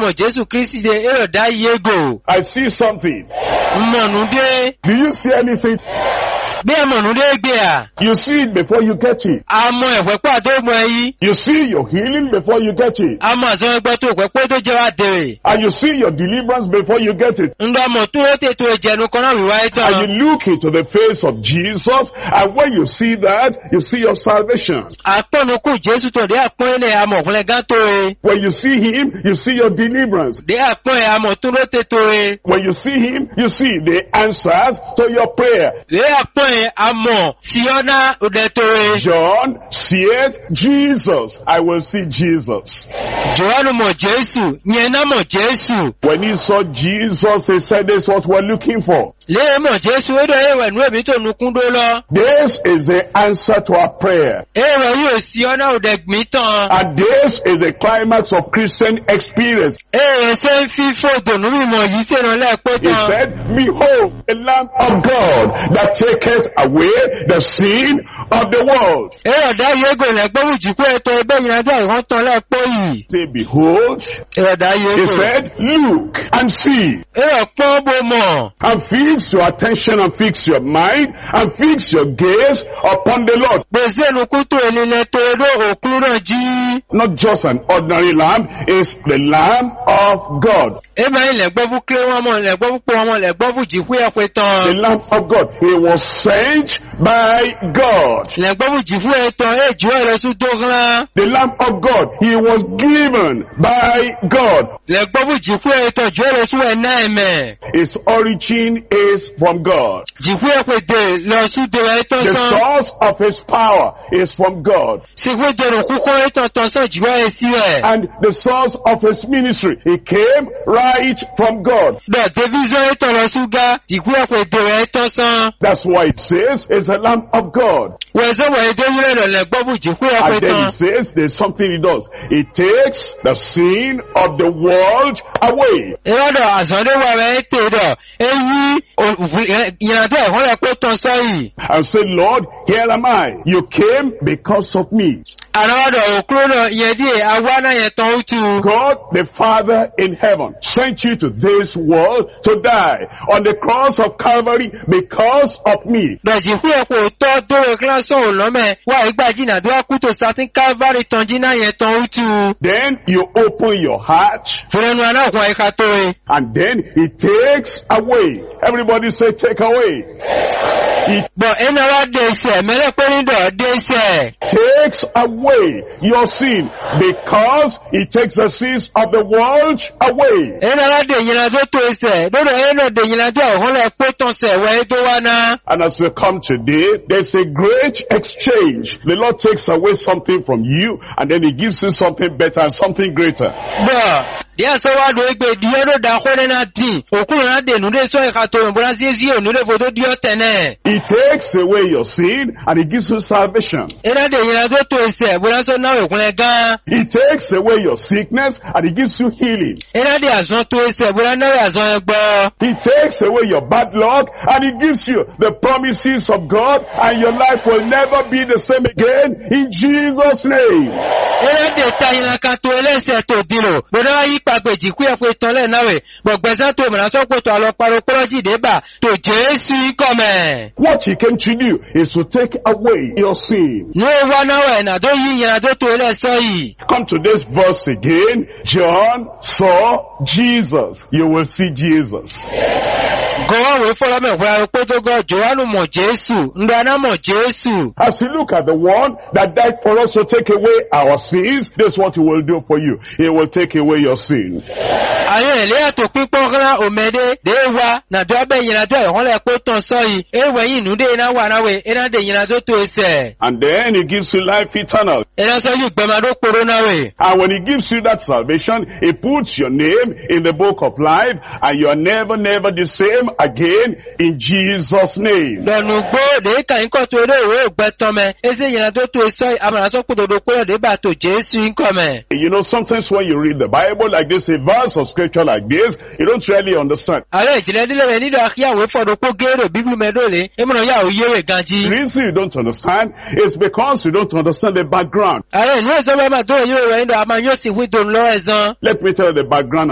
mo Jesu Christi de ero da yego. I see something. Monude. Do you see anything? Bí monude gbe a. You see it before you get it. Amo ewe pa do mo yi. You see your healing before you get it. Amo aso egbe to pe to je wa dere. And you see your deliverance before you get it. Ndo mo tu o te to ejenu kan na wi wa ito. And you look into the face of Jesus, and when you see that, you see your salvation. Atonu ku Jesu to de apon ile amo fun le gan to e. When you see him, you see your deliverance. De apon e amo tu ro te to e. When you see him, you see the answers to your prayer. De apon e amo siona ode to e. John sees Jesus. I will see Jesus. John mo Jesu, yen na mo Jesu. When he saw Jesus, he said, this is what we're looking for. Le mo Jesu edo ewe nu ebi to nukun do lo. This is the answer to our prayer. Ewe yo siona ode gmi tan. And this is the climax of Christian experience. Ewe se fi fodo nu mi mo yi se ran le pe He tan. said, behold, the Lamb of God that taketh away the sin of the world. Ewe da yego le gbo wuji ku eto ebe yin da iran tan le po yi. Say, behold, Ewe da he yego. said, look and see. Ewe pon bo mo. And fix your attention and fix your mind and fix your gaze upon the Lord. Bese nu ku to elile to do okun ran ji. Not just an ordinary lamb, it's the Lamb of God. Ema ile gbo fu kle won mo le gbo fu po won le gbo fu ji ku e pe The tan. Lamb of God. He was sent by God. Le gbo fu ji fu e tan e ju e lo su do gran. The Lamb of God. He was given by God. Le gbo fu ji fu e tan ju e lo su e na eme. His origin is from God. Ji fu e pe de lo su de e tan The san. source of his power is from God. Si fu de ro ku ko e tan tan san ju e si e. And the source of his ministry, he came right from God. Do division e tan lo su ga. Ji fu e pe de e tan san. That's why it says it's the Lamb of God. We so we de yire lo le gbo fu ji fu e pe And then tan. it says there's something he does. He takes the sin of the world away. Erodo azande wa we te do. Eyi yin do e won le pe tan san yi. And say, Lord, here am I. You came because of me. Anodo okuro no yen di awa na yen tan utu. God the Father in heaven sent you to this world to die on the cross of Calvary because of me. Beji fu e ko to do class o lo me wa igba jina do aku to satin Calvary tan jina yen tan utu. Then you open your heart, Furenu ana ko e ka to e. and then he takes away. Everybody say, take away. He But ena wa de se mele pe ni do de se. takes away your sin because he takes the sins of the world away. Ena wa de yina so to se. Do do ena de yina do ho le pe tan se we do wa na. And as you come today, there's a great exchange. The Lord takes away something from you, and then he gives you something better and something greater. But dia so wa do egbe di ero da ho na din. Okun na de nu de so e ka to mo bra si si o nu de foto di o tene. He takes away your sin, and he gives you salvation. Ena de yina so to se bra so na we kun gan. He takes away your sickness, and he gives you healing. Ena de azon to se bra na we azon egbo. He takes away your bad luck, and he gives you the promises of God, and your life will never be the same again in Jesus' name. Ena de ta yina kan to elese to biro. Bodo yi pagbe ji ku e fo tan le na we. Bo gbesa to mra so po to alo paro ji de ba to Jesu come. What he came to do is to take away your sin. No wa na we na do yi yina do to elese yi. Come to this verse again. John saw Jesus. You will see Jesus. Go on we follow me for po to go Johanu mo Jesu. Ndana mo Jesu. As you look at the one that died for us to take away our sins, this is what he will do for you. He will take away your sin. Ayo ele ato pipon kan omede de wa na do be yina do e won le po tan so yi. Ewe yin nu de na wa na we ena de yina do to ese. And then he gives you life eternal. Ena so yu gbe ma do poro na we. And when he gives you that salvation, he puts your name in the book of life, and you are never the same again in Jesus' name. Lọ́nu gbó de kan ko to re o gbe tan me. Ese yina do to so amara so po do ko de ba to Jesu nko me. You know, sometimes when you read the Bible like this, a verse of scripture like this, you don't really understand. Ale ijile dile ni do akia we for do ko gero Bible me do le. E mo ya o yewe ganji. The reason you don't understand is because you don't understand the background. Ale ni so be ma do yewe we ndo ama yo si wi do lo ezan. Let me tell you the background